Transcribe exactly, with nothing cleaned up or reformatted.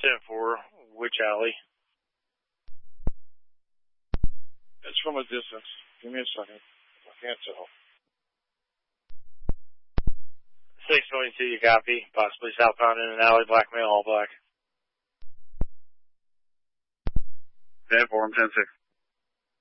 ten four, which alley? It's from a distance. Give me a second. I can't tell. six twenty-two, you copy. Possibly southbound in an alley, black male, all black. ten four, I'm ten six.